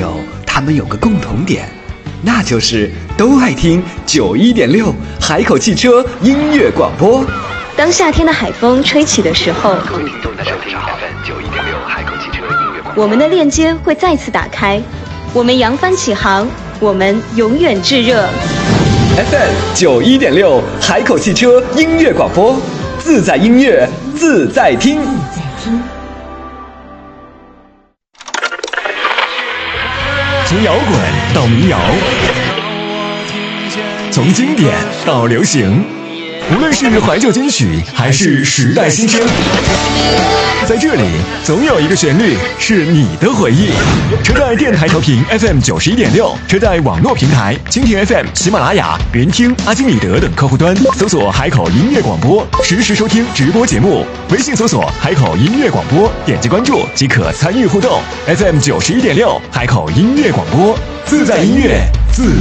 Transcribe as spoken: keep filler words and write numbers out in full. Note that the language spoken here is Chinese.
友，他们有个共同点，那就是都爱听九一点六海口汽车音乐广播。 当夏天的海风吹起的时候，我们的链接会再次打开，我们扬帆起航，我们永远炙热。 F M 九一点六海口汽车音乐广播，自在音乐，自在听。 从摇滚到民谣，从经典到流行，无论是怀旧金曲还是时代新声，在这里总有一个旋律是你的回忆。车载电台调频 F M 九十一点六，车载网络平台蜻蜓 F M、喜马拉雅、云听、阿基米德等客户端搜索海口音乐广播，实时收听直播节目。微信搜索海口音乐广播，点击关注即可参与互动。F M 九十一点六，海口音乐广播，自在音乐，自